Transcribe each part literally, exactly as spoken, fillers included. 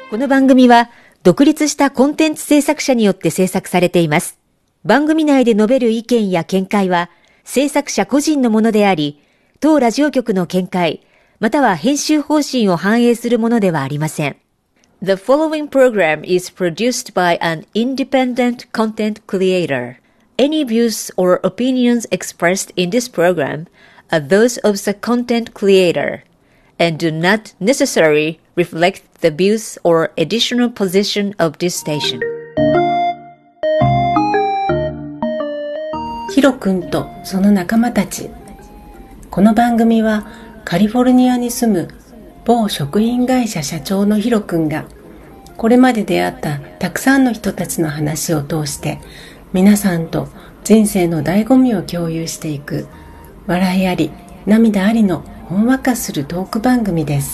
この番組は独立したコンテンツ制作者によって制作されています。番組内で述べる意見や見解は制作者個人のものであり、当ラジオ局の見解、または編集方針を反映するものではありません。The following program is produced by an independent content creator. Any views or opinions expressed in this program are those of the content creator and do not necessarily reflect the views or editorial position of this station. ヒロ君とその仲間たち。この番組はカリフォルニアに住む某食品会社社長のヒロ君がこれまで出会ったたくさんの人たちの話を通して皆さんと人生の醍醐味を共有していく笑いあり涙ありのほんわかするトーク番組です。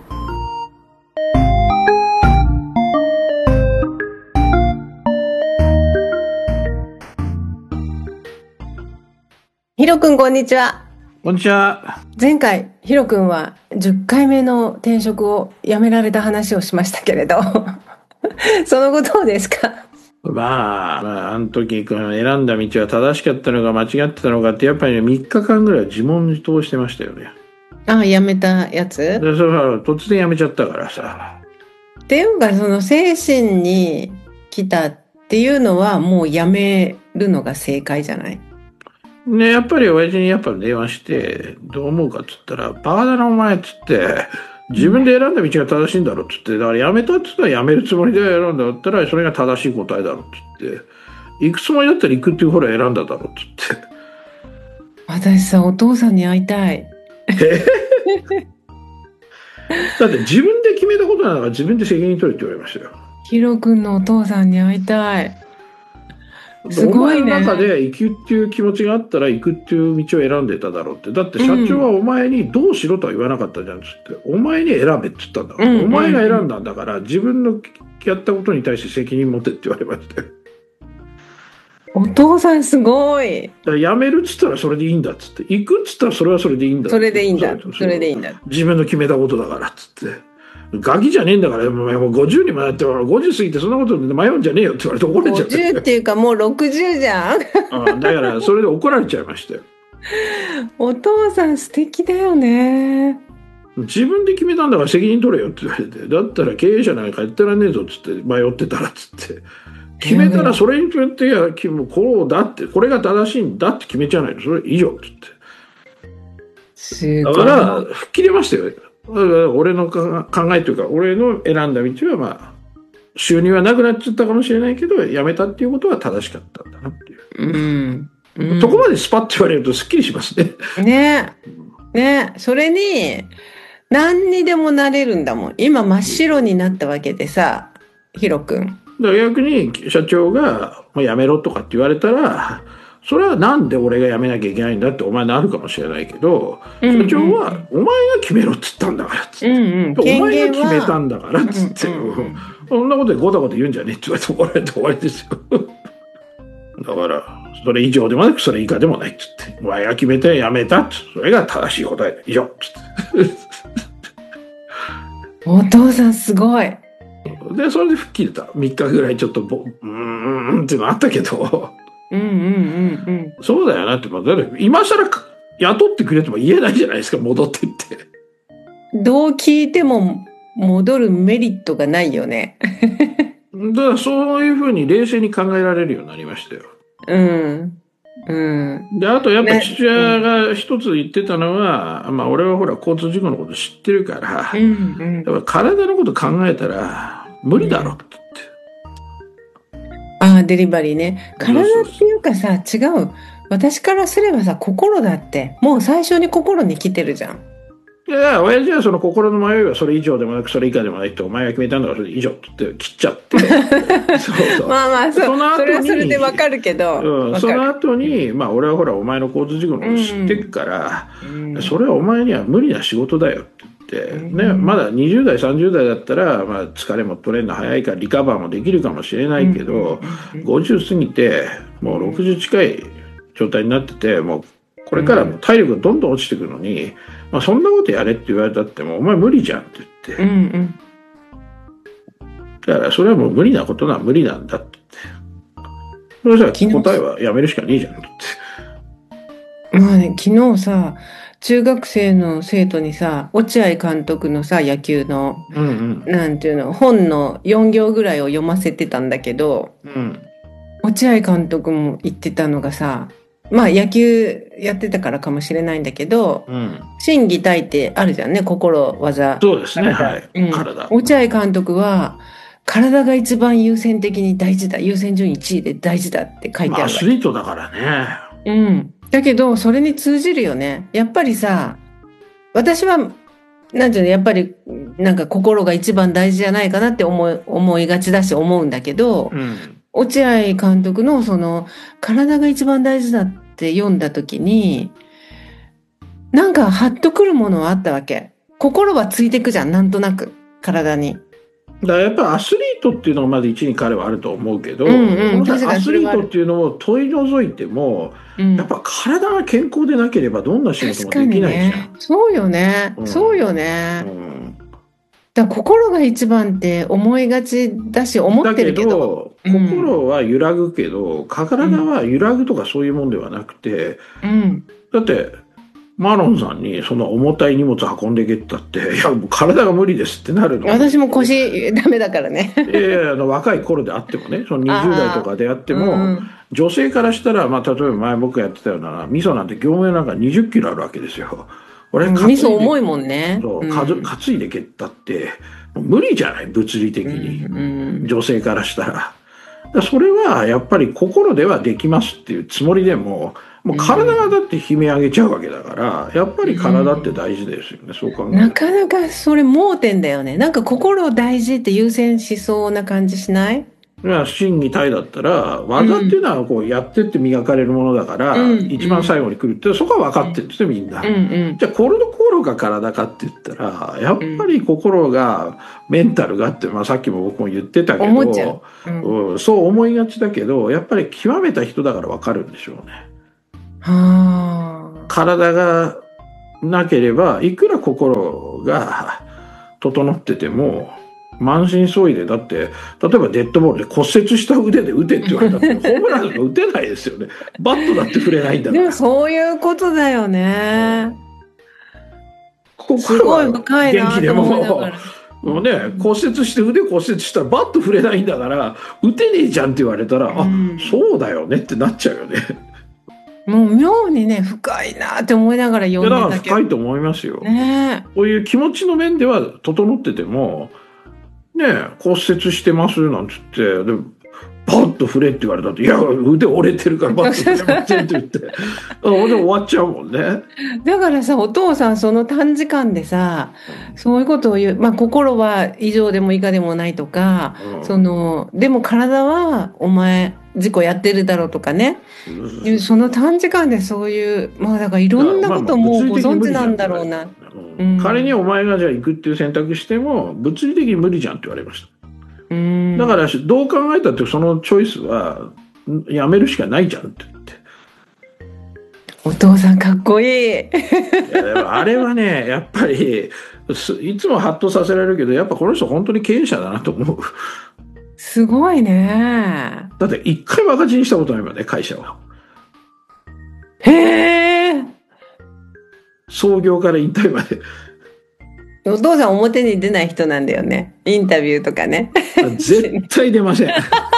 ヒロ君こんにちは。 こんにちは。 前回ヒロ君はじゅっかいめの転職を辞められた話をしましたけれどその後どうですか？ まあ、まあ、あの時選んだ道は正しかったのか間違ってたのかってやっぱりねみっかかんぐらい自問自答してましたよね。 ああ、辞めたやつ？ でそれは突然辞めちゃったからさ。 っていうかその精神に来たっていうのはもう辞めるのが正解じゃない？ ね、やっぱり親父にやっぱ電話してどう思うかっつったらバカだなお前っつって自分で選んだ道が正しいんだろっつって、だから辞めたっつったら辞めるつもりで選んだったらそれが正しい答えだろっつって行くつもりだったら行くっていうほら選んだだろっつって。 私さお父さんに会いたいだって自分で決めたことなんだから自分で責任取れって言われましたよ。 ヒロ君のお父さんに会いたい。すごいね。 お前の中で行くっていう気持ちがあったら行くっていう道を選んでただろうって。だって社長はお前にどうしろとは言わなかったじゃんっつって、お前に選べって言ったんだから、うんうんうん、お前が選んだんだから自分のやったことに対して責任持てって言われましたよ。 お父さんすごい。 だから辞めるっつったらそれでいいんだっつって、行くっつったらそれはそれでいいんだっつって、 それでいいんだそれでいいんだ自分の決めたことだからっつって。ガキじゃねえんだからもうごじゅうにもなってごじゅう過ぎてそんなことで迷うんじゃねえよって言われて怒られちゃって。 ごじゅうっていうかもうろくじゅうじゃんあだからそれで怒られちゃいましたよ。 お父さん素敵だよね。 自分で決めたんだから責任取れよって言われて、だったら経営者なんかやってらんねえぞっつって迷ってたらっつって決めたらそれによっていやこうだってこれが正しいんだって決めちゃないのそれ以上っつってすだから吹っ切れましたよ。俺の考えというか俺の選んだ道はまあ収入はなくなっちゃったかもしれないけどやめたっていうことは正しかったんだなっていう、 うんうん、 そこまでスパッと言われるとすっきりしますね。 ねねそれに何にでもなれるんだもん。今真っ白になったわけでさヒロ君。 だから逆に社長がもうやめろとかって言われたらそれはなんで俺が辞めなきゃいけないんだってお前なるかもしれないけど、うんうんうん、社長はお前が決めろっつったんだからっつって、うんうん、お前が決めたんだからっつって、うんうんうん、そんなことでゴタゴタ言うんじゃねえって言われて怒られて終わりですよだからそれ以上でもなくそれ以下でもないっつってお前が決めて辞めたってそれが正しい答えだ以上っつってお父さんすごい。 でそれで吹っ切れたみっかぐらいちょっとボうーんっていうのあったけどうんうんうんうん、 そうだよなって、まあ、今更雇ってくれとも言えないじゃないですか戻ってって。 どう聞いても戻るメリットがないよねだからそういうふうに冷静に考えられるようになりましたよ。 うんうん、 であとやっぱ父親が一つ言ってたのは、ねうん、まあ俺はほら交通事故のこと知ってるから、うんうん、やっぱ体のこと考えたら無理だろって。 ああデリバリーね。体っていうかさ違う。私からすればさ心だってもう最初に心に来てるじゃん。 いや親父はその心の迷いはそれ以上でもなくそれ以下でもないってお前が決めたんだからそれ以上って言って切っちゃってそうそうまあまあ そ, そ, の後にそれはそれでわかるけど、うん、その後にまあ俺はほらお前の交通事故のこと知ってるから、うんうん、それはお前には無理な仕事だよって言って、うんね、まだにじゅう代さんじゅう代だったら、まあ、疲れも取れるの早いからリカバーもできるかもしれないけど、うん、ごじゅう過ぎてもうろくじゅう近い状態になっててもうこれからも体力がどんどん落ちてくるのに、まあ、そんなことやれって言われたってもお前無理じゃんって言って、うんうん、 だからそれはもう無理なことは無理なんだって。それじゃ答えはやめるしかねえじゃんって。 まあね、昨日さ、中学生の生徒にさ、落合監督のさ、野球の、うんうん、なんていうの、本のよん行ぐらいを読ませてたんだけど、うん、落合監督も言ってたのがさ、まあ野球やってたからかもしれないんだけど、うん、心技体ってあるじゃんね、心、技。 そうですね、はい。 うん、体。落合監督は、体が一番優先的に大事だ、優先順位いちいで大事だって書いてある。まあ、 アスリートだからね。 うん。だけど、それに通じるよね。やっぱりさ、私は、なんていうの、やっぱり、なんか心が一番大事じゃないかなって思い、思いがちだし思うんだけど、うん、落合監督のその、体が一番大事だって読んだ時に、なんかハッとくるものはあったわけ。心はついてくじゃん、なんとなく、体に。 だからやっぱりアスリートっていうのがまず一に彼はあると思うけど、うんうん、アスリートっていうのを問い除いても、うん、やっぱ体が健康でなければどんな仕事もできないじゃん。 ね、そうよね、うん、そうよね、うん、だから心が一番って思いがちだし思ってるけど、 だけど、うん、心は揺らぐけど体は揺らぐとかそういうもんではなくて、うん、だってマロンさんにその重たい荷物運んでけったって、いや、もう体が無理ですってなるの。 私も腰ダメだからね。 いやいや、あの若い頃であってもね、そのにじゅう代とかであっても、うん、女性からしたら、まあ、例えば前僕やってたような、味噌なんて業務用なんかにじゅっキロあるわけですよ。俺、 味噌重いもんね。 そう、かず、担いでけったって、無理じゃない、物理的に。うんうん、女性からしたら。それはやっぱり心ではできますっていうつもりでも、もう体がだって悲鳴上げちゃうわけだから、やっぱり体って大事ですよね、うん、そう考えると。 なかなかそれ盲点だよね。なんか心大事って優先しそうな感じしない？ いや、心技体だったら、技っていうのはこうやってって磨かれるものだから、うん、一番最後に来るって、そこは分かってるんですよ、みんな。うんうん、じゃあ、これの心が体かって言ったら、やっぱり心が、メンタルがって、まあさっきも僕も言ってたけど、 思っちゃう、うんうん、そう思いがちだけど、やっぱり極めた人だから分かるんでしょうね。 はあ、 体がなければ、いくら心が整ってても、満身創痍で、だって、例えばデッドボールで骨折した腕で打てって言われたら、ホームランが打てないですよね。バットだって触れないんだから。 でもそういうことだよね。 すごい深いなと思いながら。もうね、骨折して腕骨折したらバット触れないんだから、打てねえじゃんって言われたら、うん、あ、そうだよねってなっちゃうよね。 もう妙にね、深いなって思いながら読んでたけど。 いや、だから深いと思いますよ。 ね、 こういう気持ちの面では整ってても、ねえ、骨折してますなんつって、で、バッと振れって言われたって、いや、腕折れてるからバッと振れませんって言って、で終わっちゃうもんね。 だからさ、お父さんその短時間でさ、そういうことを言う、まあ心は以上でも以下でもないとか、うん、その、でも体はお前、事故やってるだろうとかね、うん、その短時間でそういう、まあだからいろんなこともご存知なんだろうな。 うん、仮にお前がじゃあ行くっていう選択しても物理的に無理じゃんって言われました。うん、だからどう考えたってそのチョイスはやめるしかないじゃんって言って。 お父さんかっこいい。いやでもあれはね、やっぱりいつもハッとさせられるけど、やっぱこの人本当に経営者だなと思う。 すごいね。 だって一回も赤字にしたことないもんね、会社は。 へー。 創業から引退まで。 お父さん表に出ない人なんだよね。インタビューとかね。 絶対出ません。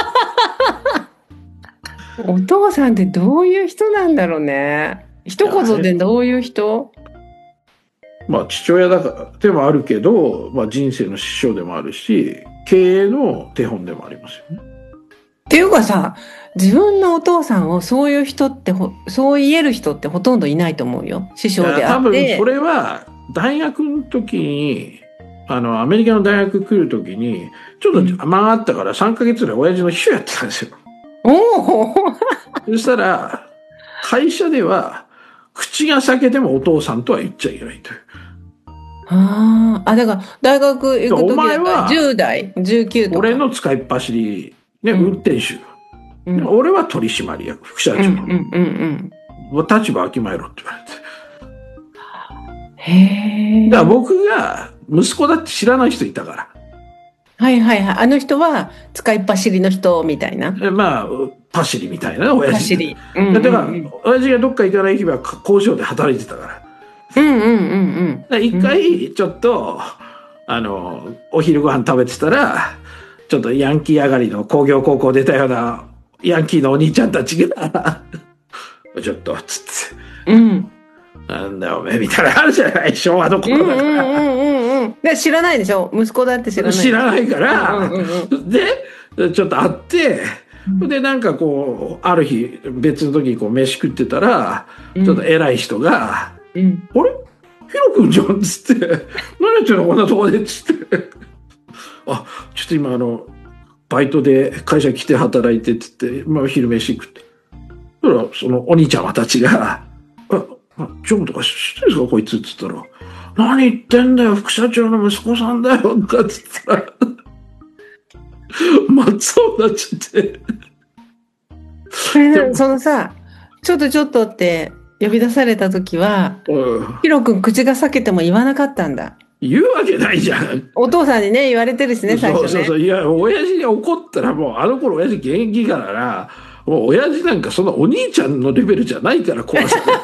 お父さんってどういう人なんだろうね。一言でどういう人？ まあ父親だからでもあるけど、まあ人生の師匠でもあるし、経営の手本でもありますよね。 っていうかさ、自分のお父さんをそういう人ってほ、そう言える人ってほとんどいないと思うよ。師匠であって。多分それは大学の時に、あの、アメリカの大学来る時に、ちょっと間があったからさんかげつぐらい親父の秘書やってたんですよ。 おおそしたら、会社では、口が裂けてもお父さんとは言っちゃいけないという。 ああ、だから大学行く時はじゅう代、じゅうきゅうとか。 俺の使いっ走り、ね、運転手。うん、俺は取締役、副社長。うんうんうんうん、立場わきまえろって言われて。 へえ。 だから僕が息子だって知らない人いたから。 はいはいはい。あの人は使いっ走りの人みたいな。 まあ、パシリみたいな、親父。パシリ。 うんうんうん、だから、親父がどっか行かない日は工場で働いてたから。 うんうんうんうん。 一回、ちょっと、あの、お昼ご飯食べてたら、ちょっとヤンキー上がりの工業高校出たようなヤンキーのお兄ちゃんたちが、ちょっと、つって。うん。なんだよ、おめえみたいな話じゃない、昭和の頃だから。うんうんうんうん。で、知らないでしょ、息子だって知らない。 知らないから、うんうんうん、で、ちょっと会って、で、なんかこう、ある日、別の時にこう、飯食ってたら、ちょっと偉い人が、うん、あれヒロ君じゃんつって、何やってんのこんなとこでつって。あ、ちょっと今あの、バイトで会社来て働いてつって、まあ昼飯食って。だから、そのお兄ちゃまたちが、あ、あジョンとか知ってるんですかこいつっつったら、何言ってんだよ副社長の息子さんだよとかつったら、真っ青になっちゃって。 そのさ、ちょっとちょっとって呼び出された時は、うん、ヒロ君口が裂けても言わなかったんだ。 言うわけないじゃん。 お父さんにね、言われてるしね、最初ね。 そうそうそう。いや、親父に怒ったらもう、あの頃親父現役からな、もう親父なんかそのお兄ちゃんのレベルじゃないから怖さが。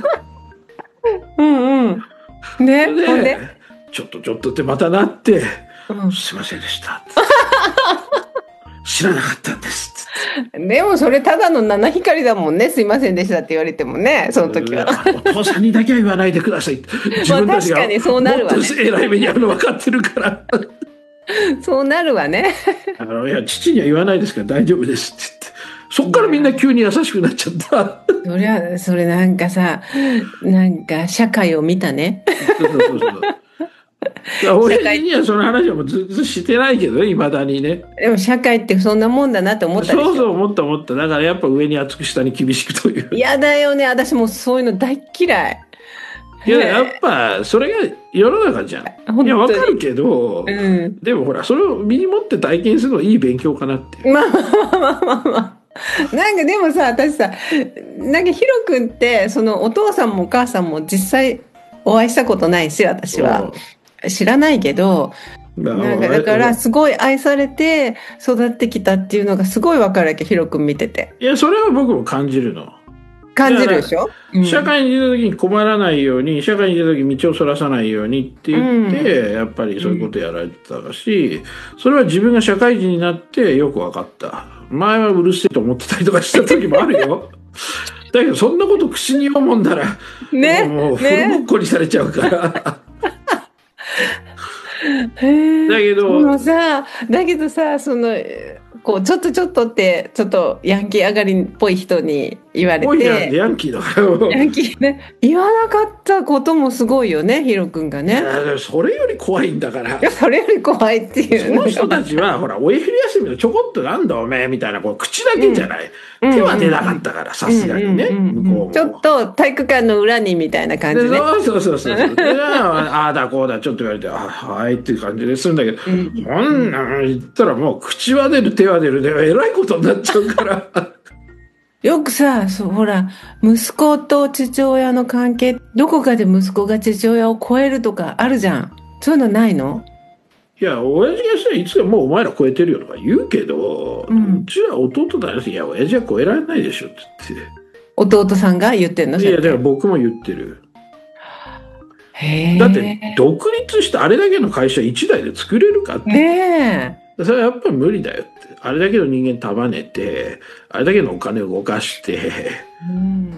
うんうん。ね、ほんでちょっとちょっとってまたなって、うん、すいませんでした。知らなかったんです。 でもそれただの七光だもんね。すいませんでしたって言われてもね、その時は。 お父さんにだけは言わないでください。自分たちがもっと偉い目に遭うの分かってるから。 そうなるわね。 あの、いや、父には言わないですから大丈夫ですって言って。そっからみんな急に優しくなっちゃった。 そりゃ、それなんかさ、なんか社会を見たね。そうそうそうそう。 親父にはその話はもうずっとしてないけどね、いまだにね。 でも社会ってそんなもんだなって思ったでしょ。 そうそう、思った思った。だからやっぱ上に厚く下に厳しくという。 嫌だよね、私もそういうの大嫌い。 いや、やっぱそれが世の中じゃん。いや、わかるけど、うん、でもほら、それを身に持って体験するのはいい勉強かなって。 まあまあまあまあまあ。なんかでもさ、私さ、なんかヒロ君って、そのお父さんもお母さんも実際お会いしたことないし、私は。知らないけど、なんかだからすごい愛されて育ってきたっていうのがすごい分かるわけ、ヒロ君見てて。 いや、それは僕も感じるの。 感じるでしょ、 うん、社会に出た時に困らないように、社会に出た時に道をそらさないようにって言って、うん、やっぱりそういうことやられてたし、それは自分が社会人になってよく分かった。前はうるせえと思ってたりとかした時もあるよ。だけどそんなこと口に読むもんだら、ね、もうフルボッコにされちゃうから。ねへだけど、そのさ、だけどさ、その、こう、ちょっとちょっとって、ちょっとヤンキー上がりっぽい人に言われて。 ぽいなんでヤンキーだから。 ヤンキーね。言わなかったこともすごいよね、ヒロ君がね。 それより怖いんだから。 いや、それより怖いっていう。 その人たちは、ほら、お昼休みのちょこっとなんだおめえみたいな、こう、口だけじゃない。うん、手は出なかったから、さすがにね。向こうも。 ちょっと体育館の裏にみたいな感じで。 そうそうそうそう。ああだこうだ、ちょっと言われて、あはいっていう感じでするんだけど、うん、こんなん言ったらもう口は出る、手は出るで、えらいことになっちゃうから。 よくさ、そう、ほら、息子と父親の関係、どこかで息子が父親を超えるとかあるじゃん。そういうのないの？ いや、親父がしたらいつでもお前ら超えてるよとか言うけど、うん、うちは弟だよ。いや、親父は超えられないでしょって言って。 弟さんが言ってんの？ いや、だから僕も言ってる。 へー。 だって、独立してあれだけの会社一台で作れるかって。 ねえ。それはやっぱり無理だよって。あれだけの人間束ねて、あれだけのお金を動かして、